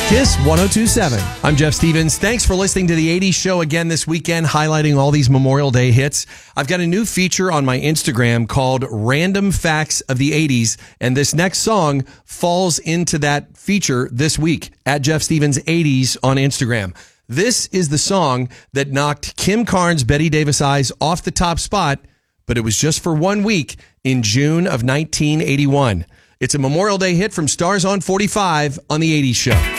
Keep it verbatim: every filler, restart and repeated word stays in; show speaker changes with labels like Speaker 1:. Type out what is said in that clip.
Speaker 1: Kiss one oh two point seven. I'm Jeff Stevens. Thanks for listening to the eighties show again this weekend, highlighting all these Memorial Day hits. I've got a new feature on my Instagram called Random Facts of the eighties, and this next song falls into that feature this week at Jeff Stevens eighties on Instagram. This is the song that knocked Kim Carnes' Betty Davis Eyes off the top spot, but it was just for one week in June of nineteen eighty-one. It's a Memorial Day hit from Stars on forty-five on the eighties show.